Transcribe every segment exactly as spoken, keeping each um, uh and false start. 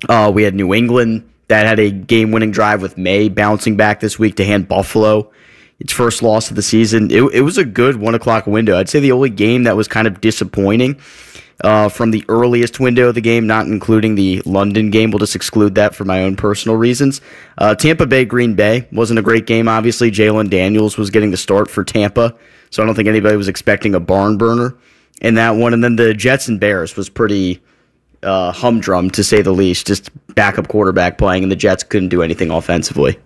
Uh, we had New England that had a game-winning drive with May bouncing back this week to hand Buffalo its first loss of the season. It, it was a good one o'clock window. I'd say the only game that was kind of disappointing uh, from the earliest window of the game, not including the London game, we'll just exclude that for my own personal reasons. Uh, Tampa Bay, Green Bay wasn't a great game, obviously. Jalen Daniels was getting the start for Tampa, so I don't think anybody was expecting a barn burner in that one. And then the Jets and Bears was pretty uh, humdrum, to say the least. Just backup quarterback playing, and the Jets couldn't do anything offensively.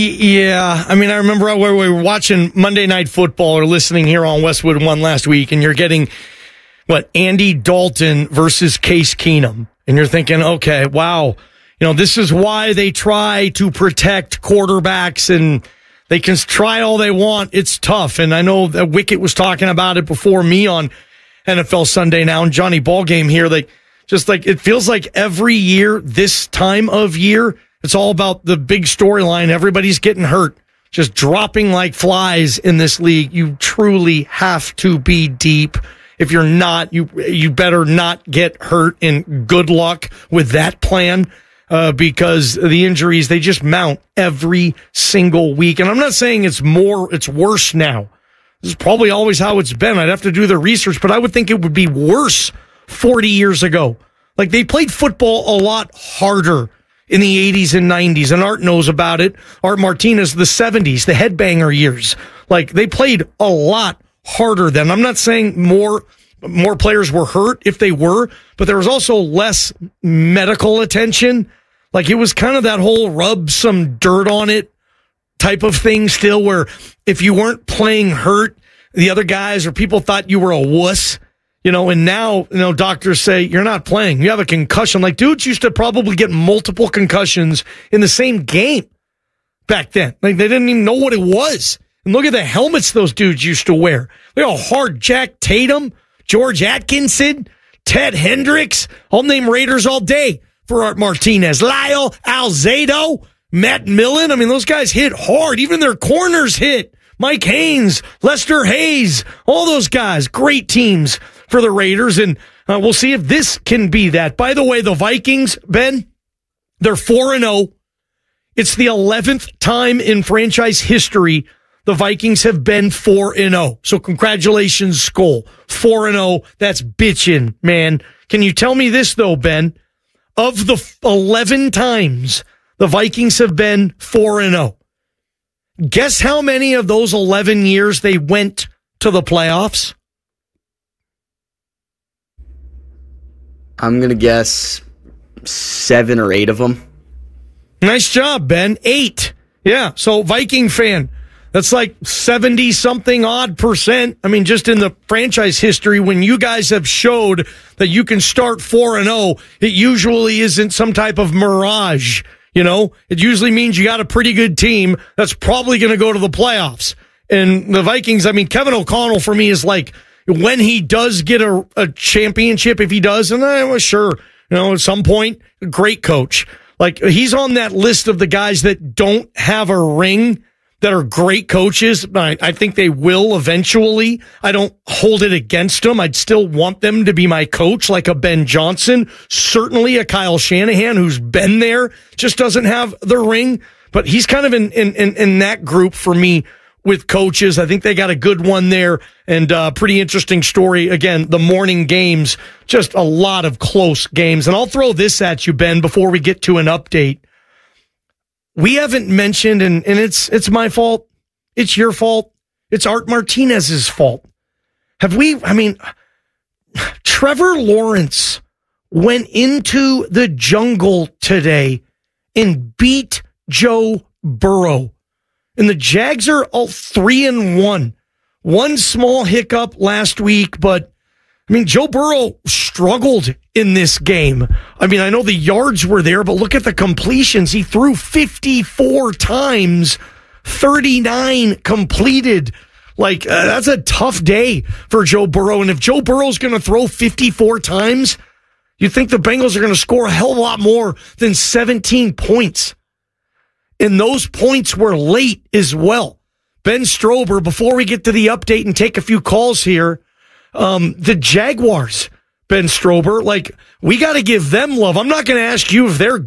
Yeah, I mean, I remember where we were watching Monday Night Football or listening here on Westwood One last week, and you're getting, what, Andy Dalton versus Case Keenum. And you're thinking, okay, wow, you know, this is why they try to protect quarterbacks, and they can try all they want. It's tough. And I know that Wicket was talking about it before me on N F L Sunday Now and Johnny Ballgame here. Like, just like it feels like every year, this time of year, it's all about the big storyline. Everybody's getting hurt, just dropping like flies in this league. You truly have to be deep. If you're not, you you better not get hurt, and good luck with that plan uh, because the injuries, they just mount every single week. And I'm not saying it's more, it's worse now. This is probably always how it's been. I'd have to do the research, but I would think it would be worse forty years ago. Like, they played football a lot harder in the eighties and nineties, and Art knows about it. Art Martinez, the seventies, the headbanger years. Like, they played a lot harder then. I'm not saying more more players were hurt if they were, but there was also less medical attention. Like, it was kind of that whole rub some dirt on it type of thing still, where if you weren't playing hurt, the other guys or people thought you were a wuss. You know, and now, you know, doctors say you're not playing. You have a concussion. Like, dudes used to probably get multiple concussions in the same game back then. Like, they didn't even know what it was. And look at the helmets those dudes used to wear. Look how hard Jack Tatum, George Atkinson, Ted Hendricks. I'll name Raiders all day for Art Martinez. Lyle Alzado, Matt Millen. I mean, those guys hit hard. Even their corners hit. Mike Haynes, Lester Hayes, all those guys. Great teams for the Raiders, and uh, we'll see if this can be that. By the way, the Vikings, Ben, they're four and oh. It's the eleventh time in franchise history the Vikings have been four and oh. So congratulations, Skol. four and oh, that's bitchin', man. Can you tell me this, though, Ben? Of the eleven times the Vikings have been four and oh, guess how many of those eleven years they went to the playoffs? I'm going to guess seven or eight of them. Nice job, Ben. Eight. Yeah, so Viking fan, that's like seventy-something odd percent. I mean, just in the franchise history, when you guys have showed that you can start four and oh, it usually isn't some type of mirage. You know, it usually means you got a pretty good team that's probably going to go to the playoffs. And the Vikings, I mean, Kevin O'Connell for me is like, when he does get a, a championship, if he does, and I was sure, you know, at some point, great coach. Like, he's on that list of the guys that don't have a ring that are great coaches. I, I think they will eventually. I don't hold it against them. I'd still want them to be my coach, like a Ben Johnson, certainly a Kyle Shanahan who's been there, just doesn't have the ring. But he's kind of in, in, in, in that group for me with coaches. I think they got a good one there, and uh pretty interesting story. Again, the morning games, just a lot of close games. And I'll throw this at you, Ben, before we get to an update. We haven't mentioned, and, and it's it's my fault. It's your fault. It's Art Martinez's fault. Have we, I mean, Trevor Lawrence went into the jungle today and beat Joe Burrow. And the Jags are all three and one. One small hiccup last week, but I mean, Joe Burrow struggled in this game. I mean, I know the yards were there, but look at the completions. He threw fifty-four times, thirty-nine completed. Like, uh, that's a tough day for Joe Burrow. And if Joe Burrow's going to throw fifty-four times, you think the Bengals are going to score a hell of a lot more than seventeen points. And those points were late as well. Ben Strober, before we get to the update and take a few calls here, um, the Jaguars, Ben Strober, like, we got to give them love. I'm not going to ask you if they're